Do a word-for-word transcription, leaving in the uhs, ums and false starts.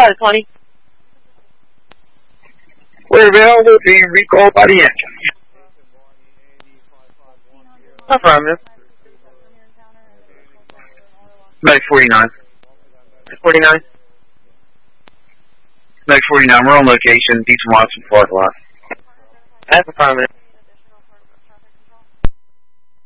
got it, Connie. We're available, being recalled by the engine. Affirmative. Medic forty-nine. forty-nine. Medic forty-nine, we're on location, Diesel Watson parking lot. That's affirmative.